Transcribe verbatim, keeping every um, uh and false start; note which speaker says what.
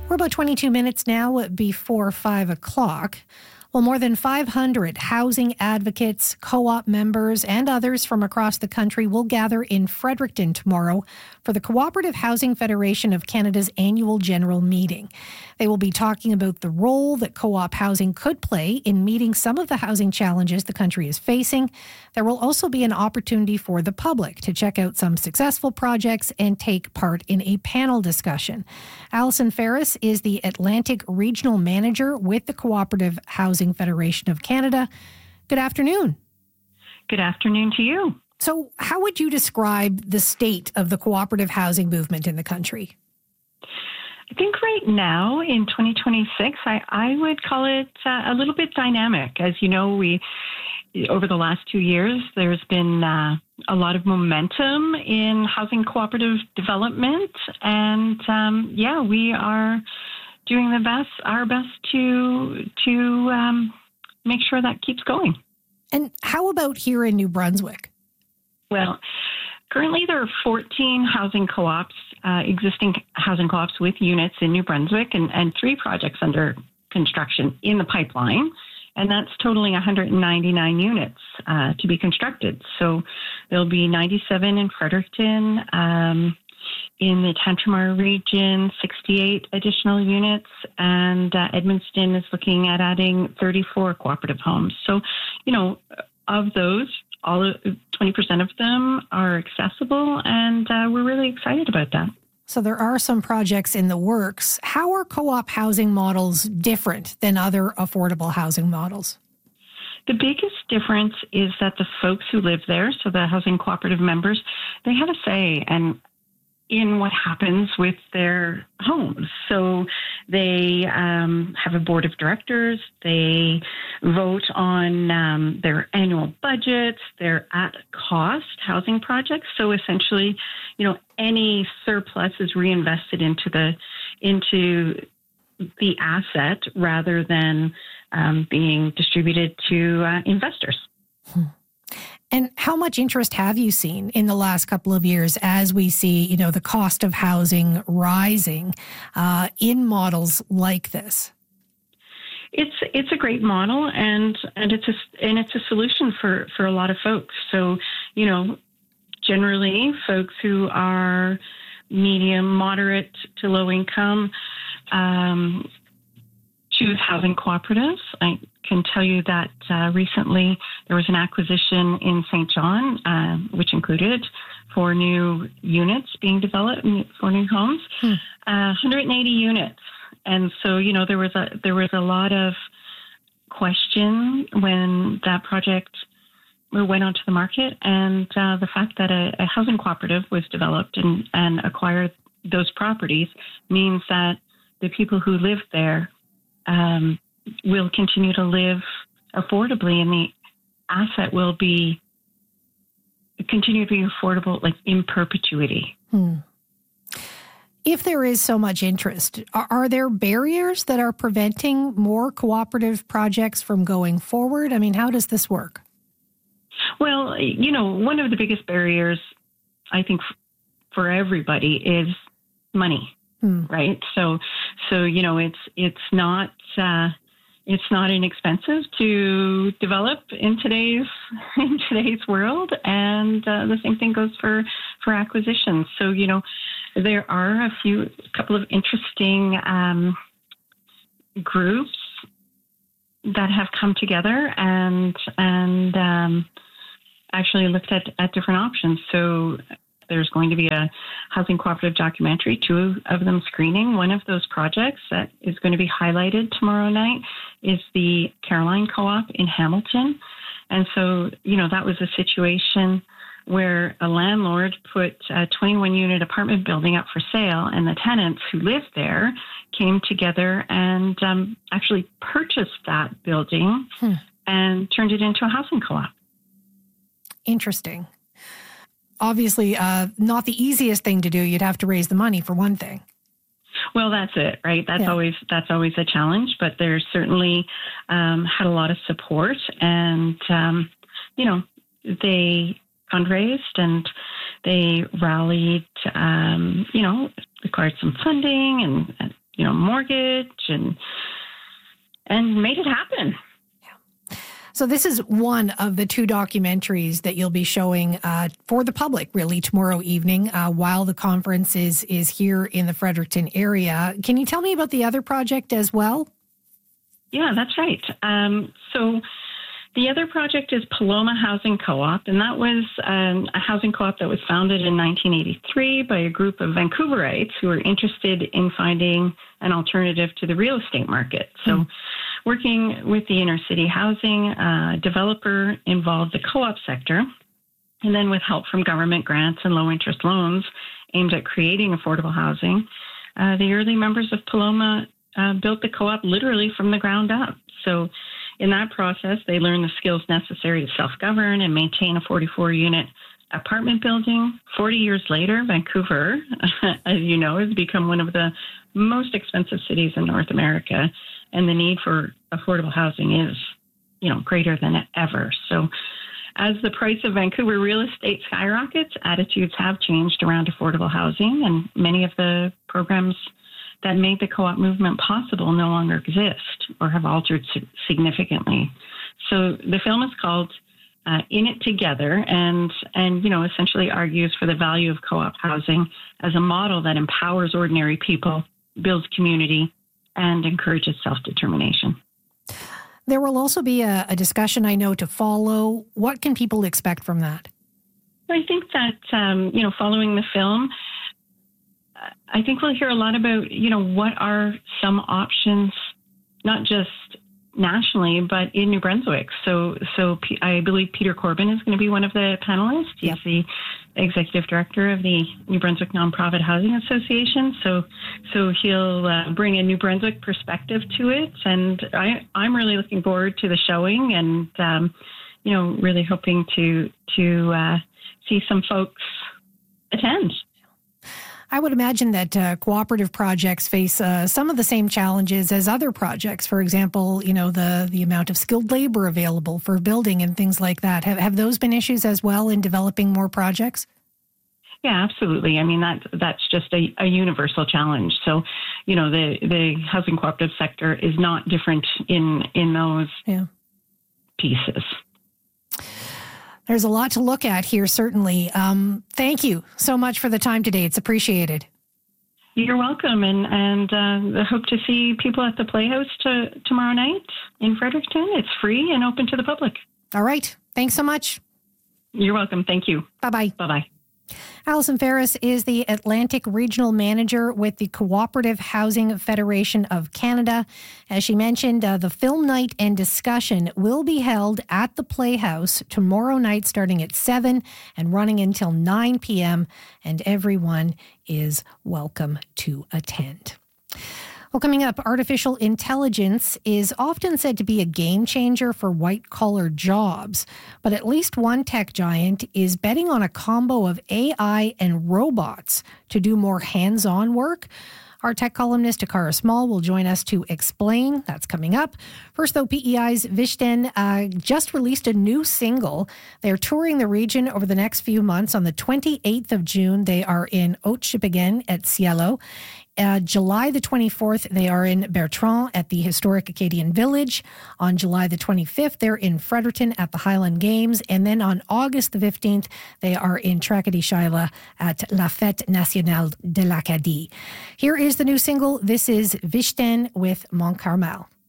Speaker 1: We're about twenty-two minutes now before five o'clock. Well, more than five hundred housing advocates, co-op members, and others from across the country will gather in Fredericton tomorrow for the Cooperative Housing Federation of Canada's annual general meeting. They will be talking about the role that co-op housing could play in meeting some of the housing challenges the country is facing. There will also be an opportunity for the public to check out some successful projects and take part in a panel discussion. Alison Ferris is the Atlantic Regional Manager with the Cooperative Housing Federation of Canada. Good afternoon.
Speaker 2: Good afternoon to you.
Speaker 1: So how would you describe the state of the cooperative housing movement in the country?
Speaker 2: I think right now in twenty twenty-six, I, I would call it uh, a little bit dynamic. As you know, we over the last two years, there's been uh, a lot of momentum in housing cooperative development. And um, yeah, we are doing the best, our best to, to um, make sure that keeps going.
Speaker 1: And how about here in New Brunswick?
Speaker 2: Well, currently there are fourteen housing co-ops, uh, existing housing co-ops with units in New Brunswick, and, and three projects under construction in the pipeline. And that's totaling one hundred ninety-nine units uh, to be constructed. So there'll be ninety-seven in Fredericton, um, in the Tantramar region, sixty-eight additional units, and uh, Edmundston is looking at adding thirty-four cooperative homes. So, you know, of those, all twenty percent of them are accessible, and uh, we're really excited about that.
Speaker 1: So there are some projects in the works. How are co-op housing models different than other affordable housing models?
Speaker 2: The biggest difference is that the folks who live there, so the housing cooperative members, they have a say and in what happens with their homes. So they um, have a board of directors, they vote on um, their annual budgets, their at-cost housing projects. So essentially, you know, any surplus is reinvested into the into the asset rather than um, being distributed to uh, investors.
Speaker 1: Hmm. And how much interest have you seen in the last couple of years as we see, you know, the cost of housing rising uh, in models like this?
Speaker 2: It's it's a great model, and and it's a and it's a solution for, for a lot of folks. So, you know, generally, folks who are medium, moderate to low income um, choose housing cooperatives. I can tell you that uh, recently there was an acquisition in Saint John, uh, which included four new units being developed, four new homes, hmm. uh, one hundred eighty units. And so, you know, there was a there was a lot of question when that project went onto the market, and uh, the fact that a, a housing cooperative was developed and, and acquired those properties means that the people who live there um, will continue to live affordably, and the asset will be continue to be affordable, like in perpetuity.
Speaker 1: Hmm. If there is so much interest, are, are there barriers that are preventing more cooperative projects from going forward? I mean, how does this work?
Speaker 2: Well, you know, one of the biggest barriers, I think, f- for everybody is money, hmm. right? So, so you know, it's it's not uh, it's not inexpensive to develop in today's in today's world, and uh, the same thing goes for for acquisitions. So, you know, there are a few, a couple of interesting um, groups that have come together and and um, actually looked at, at different options. So there's going to be a housing cooperative documentary, two of them screening. One of those projects that is going to be highlighted tomorrow night is the Caroline Co-op in Hamilton. And so, you know, that was a situation where a landlord put a twenty-one unit apartment building up for sale, and the tenants who lived there came together and um, actually purchased that building hmm. and turned it into a housing co-op.
Speaker 1: Interesting. Obviously, uh, not the easiest thing to do. You'd have to raise the money for one thing.
Speaker 2: Well, that's it, right? That's
Speaker 1: yeah.
Speaker 2: always that's always a challenge, but there's certainly um, had a lot of support, and um, you know, they fundraised and they rallied, um, you know, acquired some funding, and, and you know, mortgage and and made it happen.
Speaker 1: So this is one of the two documentaries that you'll be showing uh, for the public, really, tomorrow evening uh, while the conference is, is here in the Fredericton area. Can you tell me about the other project as well?
Speaker 2: Yeah, that's right. Um, so the other project is Paloma Housing Co-op, and that was um, a housing co-op that was founded in nineteen eighty-three by a group of Vancouverites who were interested in finding an alternative to the real estate market. So mm. working with the inner city housing uh, developer involved the co-op sector, and then with help from government grants and low-interest loans aimed at creating affordable housing, uh, the early members of Paloma uh, built the co-op literally from the ground up. So in that process, they learned the skills necessary to self-govern and maintain a forty-four unit apartment building. forty years later, Vancouver, as you know, has become one of the most expensive cities in North America, and the need for affordable housing is, you know, greater than ever. So as the price of Vancouver real estate skyrockets, attitudes have changed around affordable housing, and many of the programs that made the co-op movement possible no longer exist or have altered significantly. So the film is called uh, In It Together, and, and, you know, essentially argues for the value of co-op housing as a model that empowers ordinary people, builds community, and encourages self-determination.
Speaker 1: There will also be a, a discussion, I know, to follow. What can people expect from that?
Speaker 2: I think that, um, you know, following the film, I think we'll hear a lot about, you know, what are some options, not just nationally, but in New Brunswick. So, so P- I believe Peter Corbin is going to be one of the panelists. He's yep. the executive director of the New Brunswick Nonprofit Housing Association. So, so he'll uh, bring a New Brunswick perspective to it, and I, I'm really looking forward to the showing, and um, you know, really hoping to to uh, see some folks attend.
Speaker 1: I would imagine that uh, cooperative projects face uh, some of the same challenges as other projects. For example, you know, the, the amount of skilled labor available for building and things like that. Have, have those been issues as well in developing more projects?
Speaker 2: Yeah, absolutely. I mean, that, that's just a, a universal challenge. So, you know, the, the housing cooperative sector is not different in, in those yeah. pieces.
Speaker 1: There's a lot to look at here, certainly. Um, thank you so much for the time today. It's appreciated.
Speaker 2: You're welcome. And, and uh, I hope to see people at the Playhouse to, tomorrow night in Fredericton. It's free and open to the public.
Speaker 1: All right. Thanks so much.
Speaker 2: You're welcome. Thank you.
Speaker 1: Bye-bye.
Speaker 2: Bye-bye.
Speaker 1: Alison Ferris is the Atlantic Regional Manager with the Cooperative Housing Federation of Canada. As she mentioned, uh, the film night and discussion will be held at the Playhouse tomorrow night starting at seven and running until nine p.m. and everyone is welcome to attend. Well, coming up, artificial intelligence is often said to be a game changer for white-collar jobs, but at least one tech giant is betting on a combo of A I and robots to do more hands-on work. Our tech columnist, Takara Small, will join us to explain. That's coming up. First, though, P E I's Vishten uh, just released a new single. They're touring the region over the next few months. On the twenty-eighth of June, they are in Haute-Chipewyan at Cielo. Uh, July the twenty-fourth, they are in Bertrand at the historic Acadian Village. On July the twenty-fifth, they're in Fredericton at the Highland Games. And then on August the fifteenth, they are in Tracadie-Shaila at La Fête Nationale de l'Acadie. Here is the new single. This is Vishten with Mont Carmel.